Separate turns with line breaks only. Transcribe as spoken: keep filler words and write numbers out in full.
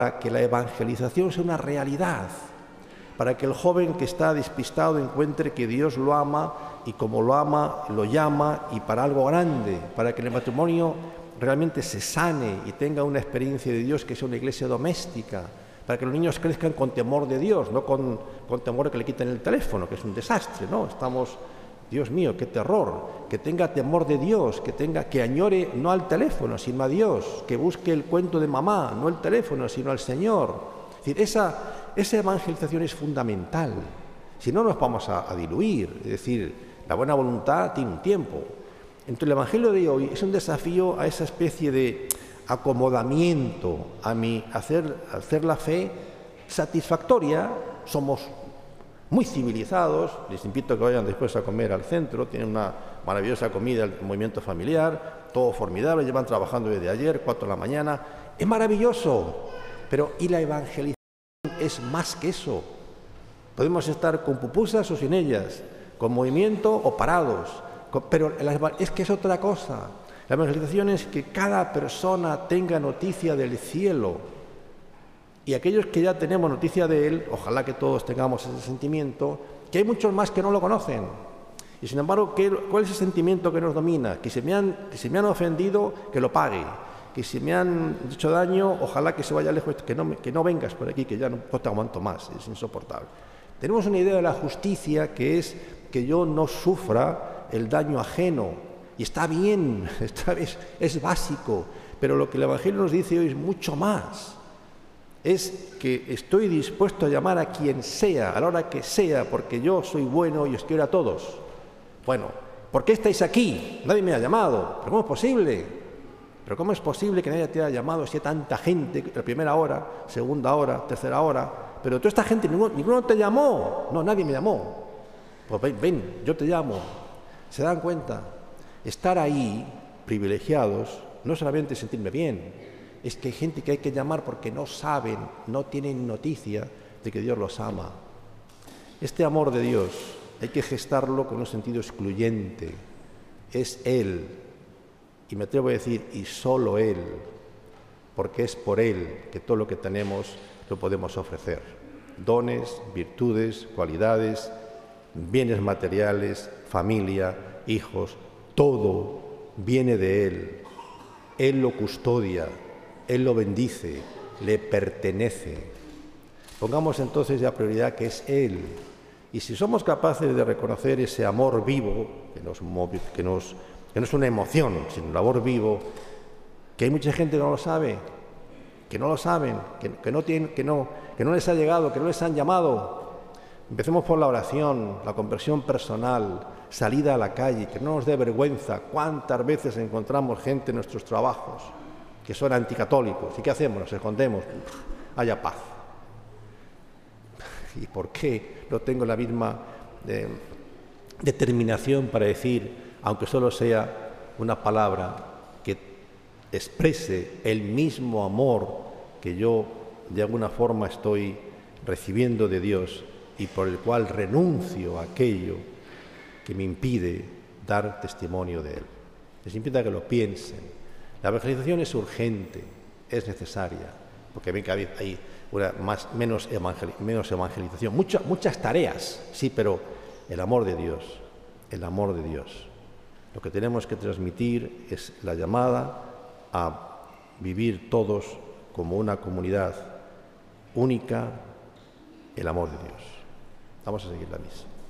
para que la evangelización sea una realidad, para que el joven que está despistado encuentre que Dios lo ama y como lo ama, lo llama y para algo grande, para que el matrimonio realmente se sane y tenga una experiencia de Dios que sea una iglesia doméstica, para que los niños crezcan con temor de Dios, no con, con temor de que le quiten el teléfono, que es un desastre, ¿no? Estamos, Dios mío, qué terror, que tenga temor de Dios, que tenga, que añore no al teléfono, sino a Dios, que busque el cuento de mamá, no el teléfono, sino al Señor. Es decir, esa, esa evangelización es fundamental, si no nos vamos a, a diluir, es decir, la buena voluntad tiene un tiempo. Entonces el Evangelio de hoy es un desafío a esa especie de acomodamiento, a mi hacer, hacer la fe satisfactoria. Somos muy civilizados, les invito a que vayan después a comer al centro, tienen una maravillosa comida, el movimiento familiar, todo formidable, llevan trabajando desde ayer, cuatro de la mañana, es maravilloso, pero ¿y la evangelización? Es más que eso. Podemos estar con pupusas o sin ellas, con movimiento o parados, con, pero es que es otra cosa. La evangelización es que cada persona tenga noticia del cielo. Y aquellos que ya tenemos noticia de Él, ojalá que todos tengamos ese sentimiento, que hay muchos más que no lo conocen. Y sin embargo, ¿qué, ¿cuál es el sentimiento que nos domina? Que si me han, que si me han ofendido, que lo pague. Que si me han hecho daño, ojalá que se vaya lejos, que no, que no vengas por aquí, que ya no, no te aguanto más, es insoportable. Tenemos una idea de la justicia que es que yo no sufra el daño ajeno. Y está bien, está, es, es básico, pero lo que el Evangelio nos dice hoy es mucho más. Es que estoy dispuesto a llamar a quien sea, a la hora que sea, porque yo soy bueno y os quiero a todos. Bueno, ¿por qué estáis aquí? Nadie me ha llamado. ¿Pero cómo es posible? ¿Pero cómo es posible que nadie te haya llamado si hay tanta gente, la primera hora, segunda hora, tercera hora? Pero toda esta gente, ninguno, ninguno te llamó. No, nadie me llamó. Pues ven, ven, yo te llamo. ¿Se dan cuenta? Estar ahí, privilegiados, no solamente sentirme bien, es que hay gente que hay que llamar porque no saben, no tienen noticia de que Dios los ama. Este amor de Dios hay que gestarlo con un sentido excluyente. Es Él, y me atrevo a decir, y solo Él, porque es por Él que todo lo que tenemos lo podemos ofrecer. Dones, virtudes, cualidades, bienes materiales, familia, hijos, todo viene de Él. Él lo custodia, Él lo bendice, le pertenece. Pongamos entonces la prioridad que es Él. Y si somos capaces de reconocer ese amor vivo, que, nos, que, nos, que no es una emoción, sino un amor vivo, que hay mucha gente que no lo sabe, que no lo saben, que, que, no tienen, que, no, que no les ha llegado, que no les han llamado. Empecemos por la oración, la conversión personal, salida a la calle, que no nos dé vergüenza. ¿Cuántas veces encontramos gente en nuestros trabajos que son anticatólicos? ¿Y qué hacemos? Nos escondemos. Haya paz. ¿Y por qué no tengo la misma eh, determinación para decir, aunque solo sea una palabra, que exprese el mismo amor que yo de alguna forma estoy recibiendo de Dios y por el cual renuncio a aquello que me impide dar testimonio de Él? Les invito a que lo piensen. La evangelización es urgente, es necesaria, porque ven que hay una más, menos, evangel, menos evangelización, Mucha, muchas tareas, sí, pero el amor de Dios, el amor de Dios. Lo que tenemos que transmitir es la llamada a vivir todos como una comunidad única, el amor de Dios. Vamos a seguir la misa.